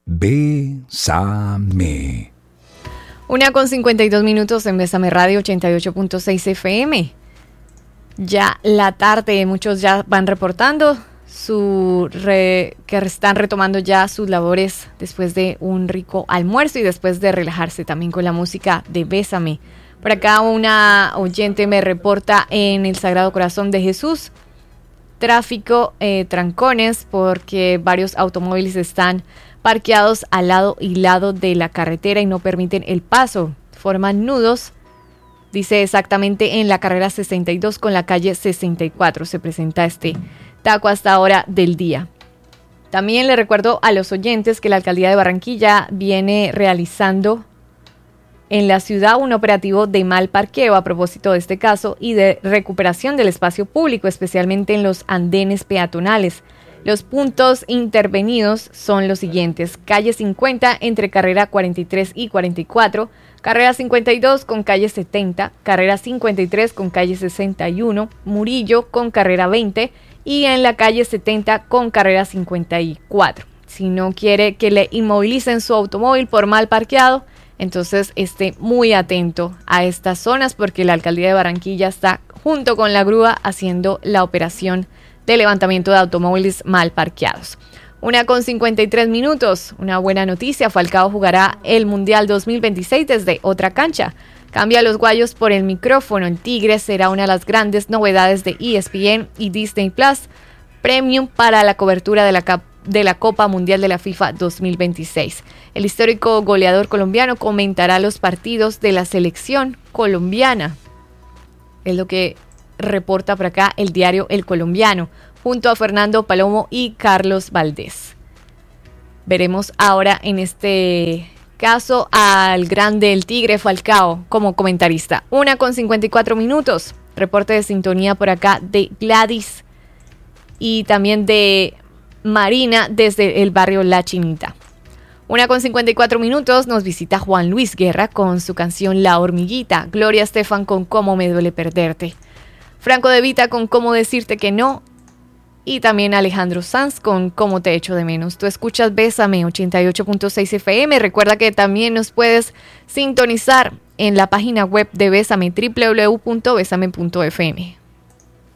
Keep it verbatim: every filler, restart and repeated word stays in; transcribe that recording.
Bésame. Una con cincuenta y dos minutos en Bésame Radio ochenta y ocho punto seis F M. Ya la tarde, muchos ya van reportando su re, que están retomando ya sus labores después de un rico almuerzo y después de relajarse también con la música de Bésame. Por acá una oyente me reporta en el Sagrado Corazón de Jesús. Tráfico, eh, trancones, porque varios automóviles están parqueados al lado y lado de la carretera y no permiten el paso. Forman nudos, dice exactamente en la carrera sesenta y dos con la calle sesenta y cuatro. Se presenta este taco hasta ahora del día. También le recuerdo a los oyentes que la Alcaldía de Barranquilla viene realizando en la ciudad un operativo de mal parqueo a propósito de este caso y de recuperación del espacio público, especialmente en los andenes peatonales. Los puntos intervenidos son los siguientes: calle cincuenta entre carrera cuarenta y tres y cuarenta y cuatro, carrera cincuenta y dos con calle setenta, carrera cincuenta y tres con calle sesenta y uno, Murillo con carrera veinte y en la calle setenta con carrera cincuenta y cuatro. Si no quiere que le inmovilicen su automóvil por mal parqueado, entonces esté muy atento a estas zonas porque la Alcaldía de Barranquilla está junto con la grúa haciendo la operación de levantamiento de automóviles mal parqueados. Una con cincuenta y tres minutos. Una buena noticia: Falcao jugará el Mundial dos mil veintiséis desde otra cancha. Cambia los guayos por el micrófono. El Tigre será una de las grandes novedades de E S P N y Disney Plus Premium para la cobertura de la, cap- de la Copa Mundial de la FIFA dos mil veintiséis. El histórico goleador colombiano comentará los partidos de la selección colombiana. Es lo que reporta por acá el diario El Colombiano, junto a Fernando Palomo y Carlos Valdés. Veremos ahora en este caso al grande del Tigre Falcao como comentarista. Una con cincuenta y cuatro minutos. Reporte de sintonía por acá de Gladys y también de Marina desde el barrio La Chinita. Una con cincuenta y cuatro minutos nos visita Juan Luis Guerra con su canción La Hormiguita. Gloria Estefan con Cómo me duele perderte. Franco De Vita con Cómo decirte que no. Y también Alejandro Sanz con Cómo te echo de menos. Tú escuchas Bésame ochenta y ocho punto seis F M. Recuerda que también nos puedes sintonizar en la página web de Bésame, doble u doble u doble u punto bésame punto f m.